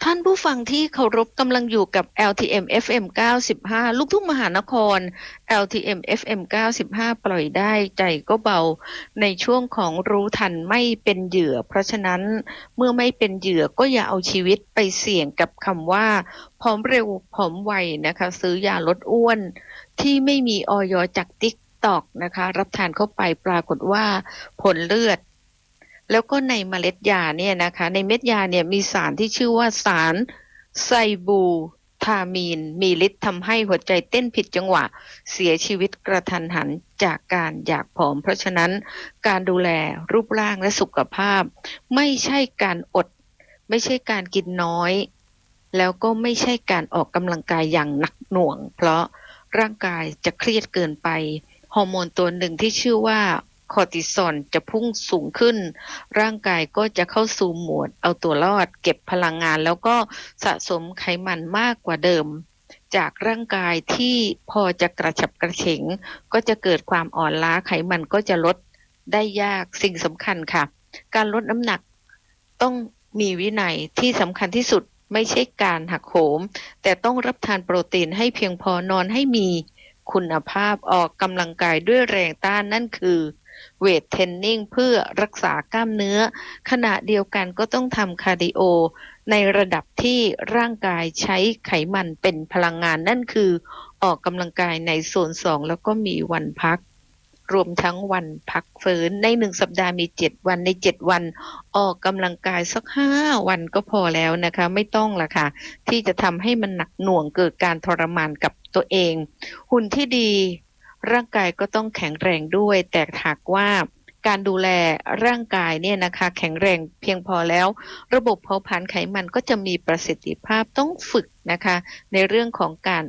ท่านผู้ฟังที่เคารพกำลังอยู่กับ LTM FM 95ลูกทุ่งมหานคร LTM FM 95ปล่อยได้ใจก็เบาในช่วงของรู้ทันไม่เป็นเหยื่อเพราะฉะนั้นเมื่อไม่เป็นเหยื่อก็อย่าเอาชีวิตไปเสี่ยงกับคำว่าผอมเร็วผอมไวนะคะซื้อยาลดอ้วนที่ไม่มีอย.จาก TikTok นะคะรับทานเข้าไปปรากฏว่าผลเลือดแล้วก็ในเมล็ดยาเนี่ยนะคะในเม็ดยาเนี่ยมีสารที่ชื่อว่าสารไซบูทามีนมีฤทธิ์ทำให้หัวใจเต้นผิดจังหวะเสียชีวิตกระทันหันจากการอยากผอมเพราะฉะนั้นการดูแลรูปร่างและสุขภาพไม่ใช่การอดไม่ใช่การกินน้อยแล้วก็ไม่ใช่การออกกำลังกายอย่างหนักหน่วงเพราะร่างกายจะเครียดเกินไปฮอร์โมนตัวหนึ่งที่ชื่อว่าคอร์ติซอลจะพุ่งสูงขึ้นร่างกายก็จะเข้าสู่โหมดเอาตัวรอดเก็บพลังงานแล้วก็สะสมไขมันมากกว่าเดิมจากร่างกายที่พอจะกระฉับกระเฉงก็จะเกิดความอ่อนล้าไขมันก็จะลดได้ยากสิ่งสำคัญค่ะการลดน้ำหนักต้องมีวินัยที่สำคัญที่สุดไม่ใช่การหักโหมแต่ต้องรับทานโปรตีนให้เพียงพอนอนให้มีคุณภาพออกกำลังกายด้วยแรงต้านนั่นคือเวทเทรนนิ่งเพื่อรักษากล้ามเนื้อขณะเดียวกันก็ต้องทำคาร์ดิโอในระดับที่ร่างกายใช้ไขมันเป็นพลังงานนั่นคือออกกำลังกายในโซน2แล้วก็มีวันพักรวมทั้งวันพักฟื้นใน1สัปดาห์มี7วันใน7วันออกกำลังกายสัก5วันก็พอแล้วนะคะไม่ต้องล่ะค่ะที่จะทำให้มันหนักหน่วงเกิดการทรมานกับตัวเองหุ่นที่ดีร่างกายก็ต้องแข็งแรงด้วยแต่หากว่าการดูแลร่างกายเนี่ยนะคะแข็งแรงเพียงพอแล้วระบบเผาผลาญไขมันก็จะมีประสิทธิภาพต้องฝึกนะคะในเรื่องของการ